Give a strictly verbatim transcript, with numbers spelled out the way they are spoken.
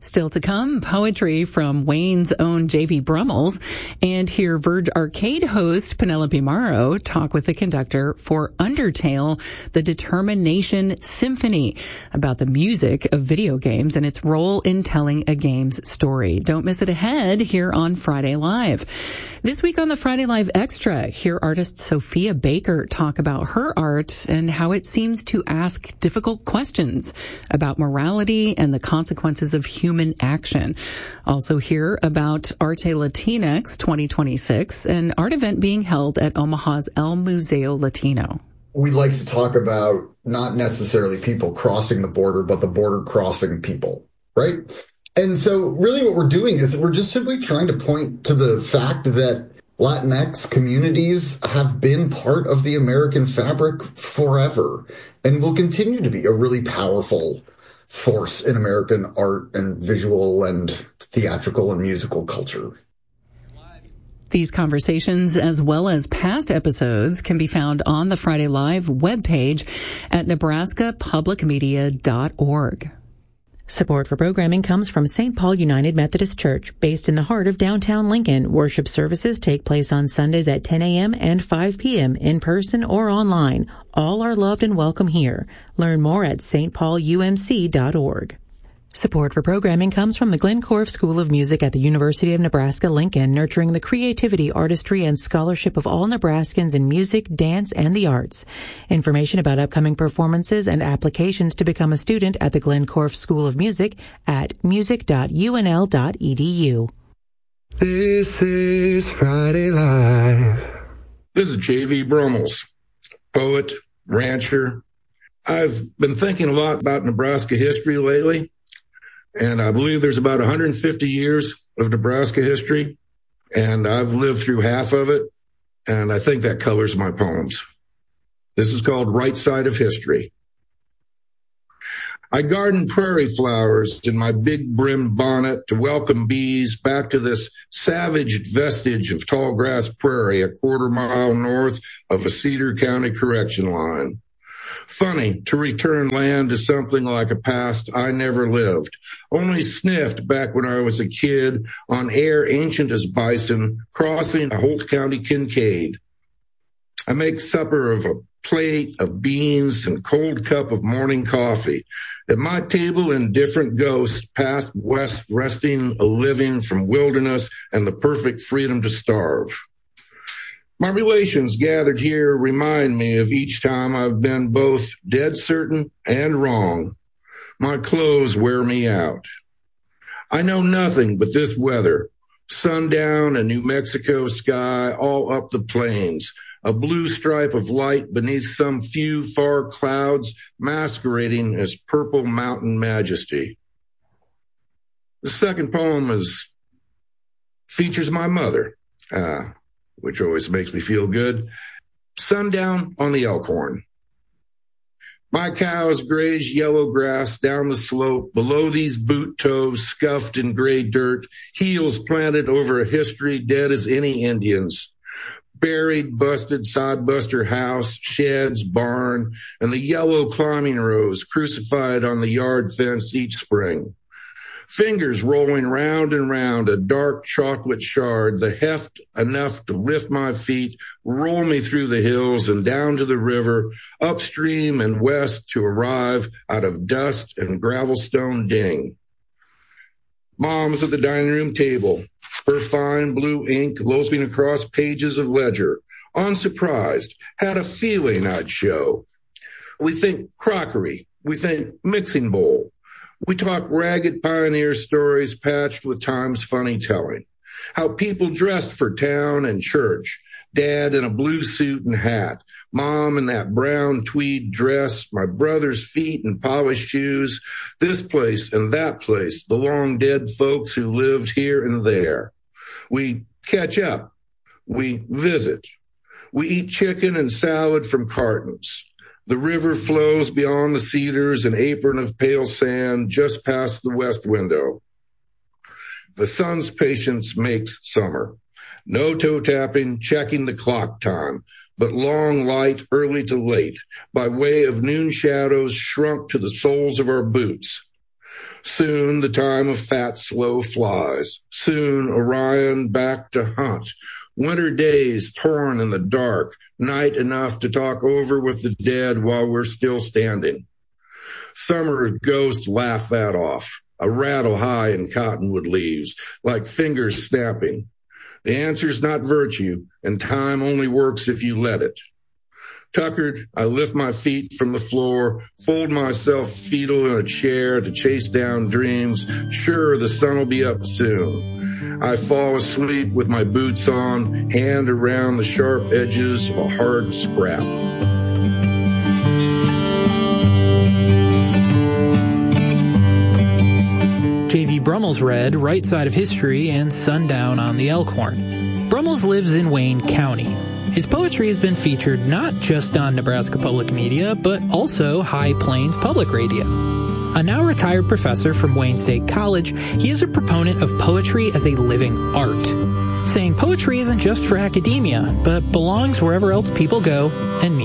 Still to come, poetry from Wayne's own J V Brummels, and hear Verge Arcade host Penelope Morrow talk with the conductor for Undertale, the Determination Symphony, about the music of video games and its role in telling a game's story. Don't miss it ahead here on Friday Live. This week on the Friday Live Extra, hear artist Sophia Baker talk about her art and how it seems to ask difficult questions about morality and the consequences of human human action. Also hear about Arte Latinx twenty twenty-six, an art event being held at Omaha's El Museo Latino. We like to talk about not necessarily people crossing the border, but the border crossing people, right? And so really what we're doing is we're just simply trying to point to the fact that Latinx communities have been part of the American fabric forever and will continue to be a really powerful force in American art and visual and theatrical and musical culture. These conversations, as well as past episodes, can be found on the Friday Live webpage at nebraska public media dot org. Support for programming comes from Saint Paul United Methodist Church, based in the heart of downtown Lincoln. Worship services take place on Sundays at ten a.m. and five p.m. in person or online. All are loved and welcome here. Learn more at s t paul u m c dot org. Support for programming comes from the Glenn Korff School of Music at the University of Nebraska-Lincoln, nurturing the creativity, artistry, and scholarship of all Nebraskans in music, dance, and the arts. Information about upcoming performances and applications to become a student at the Glenn Korff School of Music at music dot u n l dot e d u. This is Friday Live. This is J V Brummels, poet, rancher. I've been thinking a lot about Nebraska history lately. And I believe there's about one hundred fifty years of Nebraska history, and I've lived through half of it, and I think that colors my poems. This is called Right Side of History. I garden prairie flowers in my big brimmed bonnet to welcome bees back to this savaged vestige of tall grass prairie a quarter mile north of a Cedar County correction line. Funny to return land to something like a past I never lived, only sniffed back when I was a kid on air ancient as bison, crossing a Holt County Kincaid. I make supper of a plate of beans and cold cup of morning coffee. At my table, indifferent ghost, past west, resting a living from wilderness and the perfect freedom to starve. My relations gathered here remind me of each time I've been both dead certain and wrong. My clothes wear me out. I know nothing but this weather. Sundown and New Mexico sky all up the plains. A blue stripe of light beneath some few far clouds masquerading as purple mountain majesty. The second poem is features my mother. Uh, which always makes me feel good. Sundown on the Elkhorn. My cows graze yellow grass down the slope below these boot toes scuffed in gray dirt, heels planted over a history dead as any Indians. Buried, busted, sodbuster house, sheds, barn, and the yellow climbing rose crucified on the yard fence each spring. Fingers rolling round and round a dark chocolate shard, the heft enough to lift my feet, roll me through the hills and down to the river, upstream and west to arrive out of dust and gravelstone ding. Mom's at the dining room table, her fine blue ink loping across pages of ledger. Unsurprised, had a feeling I'd show. We think crockery, we think mixing bowl. We talk ragged pioneer stories patched with time's funny telling. How people dressed for town and church. Dad in a blue suit and hat. Mom in that brown tweed dress. My brother's feet in polished shoes. This place and that place. The long dead folks who lived here and there. We catch up. We visit. We eat chicken and salad from cartons. The river flows beyond the cedars, an apron of pale sand just past the west window. The sun's patience makes summer. No toe tapping, checking the clock time, but long light, early to late, by way of noon shadows shrunk to the soles of our boots. Soon the time of fat, slow flies. Soon Orion back to hunt. Winter days torn in the dark. Night enough to talk over with the dead while we're still standing. Summer ghosts laugh that off. A rattle high in cottonwood leaves, like fingers snapping. The answer's not virtue, and time only works if you let it. Tuckered, I lift my feet from the floor, fold myself fetal in a chair to chase down dreams, sure the sun will be up soon. I fall asleep with my boots on, hand around the sharp edges of a hard scrap. J V Brummels read Right Side of History and Sundown on the Elkhorn. Brummels lives in Wayne County. His poetry has been featured not just on Nebraska Public Media, but also High Plains Public Radio. A now retired professor from Wayne State College, he is a proponent of poetry as a living art, saying poetry isn't just for academia, but belongs wherever else people go and meet.